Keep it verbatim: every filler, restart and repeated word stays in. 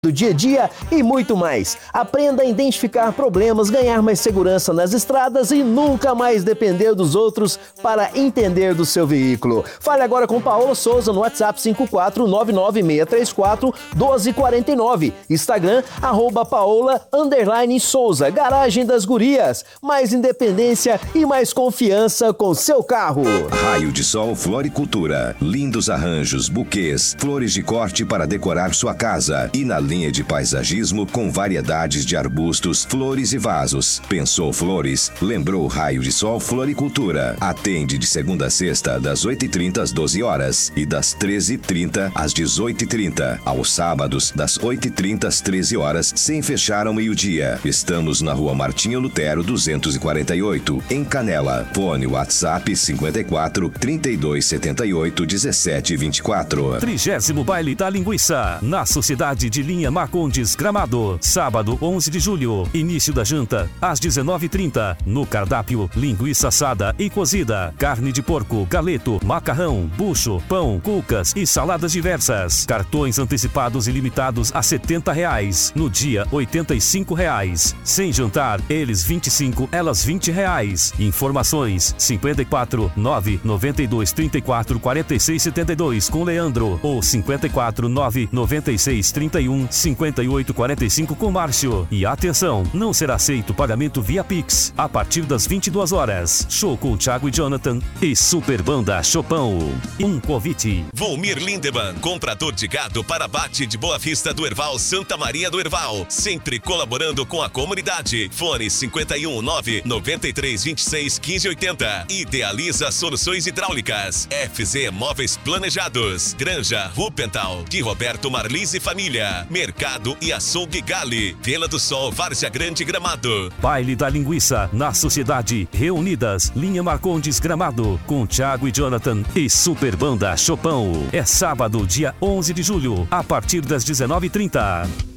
do dia a dia e muito mais. Aprenda a identificar problemas, ganhar mais segurança nas estradas e nunca mais depender dos outros para entender do seu veículo. Fale agora com Paola Souza no WhatsApp cinco quatro nove nove seis três quatro um dois quatro nove. Instagram, arroba Paola underline Souza. Garagem das Gurias. Mais independência e mais confiança com seu carro. Raio de Sol Floricultura. Lindos arranjos, buquês, flores de corte para decorar sua casa. E na linha de paisagismo com variedades de arbustos, flores e vasos. Pensou flores? Lembrou Raio de Sol Floricultura. Atende de segunda a sexta, das oito e trinta às doze horas e das treze e trinta às dezoito e trinta. Aos sábados, das oito e trinta às treze horas, sem fechar ao meio-dia. Estamos na Rua Martinho Lutero, duzentos e quarenta e oito, em Canela. Fone WhatsApp cinquenta e quatro, trinta e dois, setenta e oito, dezessete, vinte e quatro. Trigésimo Baile da Linguiça, na Sociedade de Linha Marcondes Gramado, sábado onze de julho, início da janta às dezenove e trinta, no cardápio linguiça assada e cozida, carne de porco, galeto, macarrão, bucho, pão, cucas e saladas diversas. Cartões antecipados e limitados a setenta reais, no dia oitenta e cinco reais. Sem jantar, eles vinte e cinco, elas vinte reais. Informações cinquenta e quatro, nove, noventa e dois, trinta e quatro, quarenta e seis, setenta e dois com Leandro ou cinquenta e quatro, nove, noventa e seis, trinta e um, cinquenta e oito, quarenta e cinco com Márcio. E atenção, não será aceito pagamento via Pix a partir das vinte e duas horas. Show com Thiago e Jonathan e Super Banda Chopão. Um convite. Volmir Lindemann, comprador de gado para abate de Boa Vista do Herval, Santa Maria do Herval, sempre colaborando com a comunidade. Fone cinquenta e um, nove, noventa e três, vinte e seis, quinze, oitenta. Idealiza Soluções Hidráulicas. F Z Móveis Planejados. Granja Rupental, de Roberto Marlis e Família. Mercado e Açougue Gali. Vila do Sol, Várzea Grande, Gramado. Baile da Linguiça, na Sociedade Reunidas, Linha Marcondes Gramado, com Thiago e Jonathan e Super Banda Chopão. É sábado, dia onze de julho, a partir das dezenove e trinta.